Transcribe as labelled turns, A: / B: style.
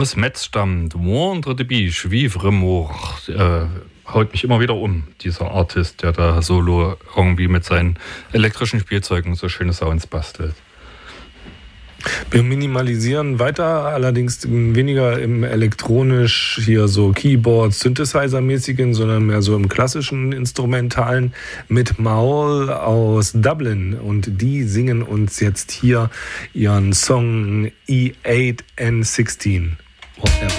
A: Aus Metz stammt Moindre de Biche, Vivre Mort. Haut mich immer wieder um, dieser Artist, der da solo irgendwie mit seinen elektrischen Spielzeugen so schöne Sounds bastelt.
B: Wir minimalisieren weiter, allerdings weniger im elektronisch hier so Keyboard, Synthesizer-mäßigen, sondern mehr so im klassischen Instrumentalen mit Maul aus Dublin. Und die singen uns jetzt hier ihren Song E8N16.